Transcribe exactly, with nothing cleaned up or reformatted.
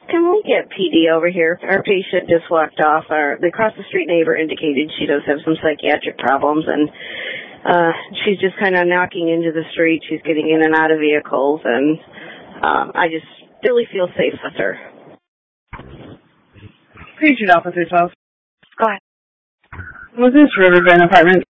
can we get P D over here? Our patient just walked off. Our the across the street neighbor indicated she does have some psychiatric problems, and uh, she's just kind of knocking into the street. She's getting in and out of vehicles, and um, I just really feel safe with her. Patient Officer twelve. Go ahead. Was this Riverbend Apartment?